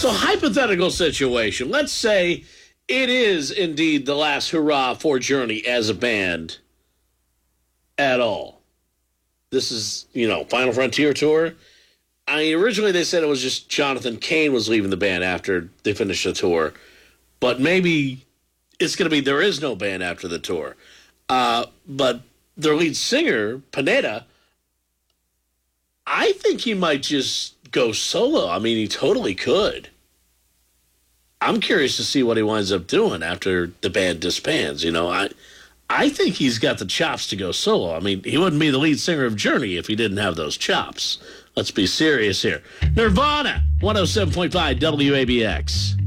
So, hypothetical situation. Let's say it is indeed the last hurrah for Journey as a band at all. This is, Final Frontier Tour. I mean, originally they said it was just Jonathan Cain was leaving the band after they finished the tour. But maybe it's going to be there is no band after the tour. But their lead singer, Pineda, I think he might just go solo. I mean, he totally could. I'm curious to see what he winds up doing after the band disbands. I think he's got the chops to go solo. I mean, he wouldn't be the lead singer of Journey if he didn't have those chops. Let's be serious here. Nirvana, 107.5 WABX.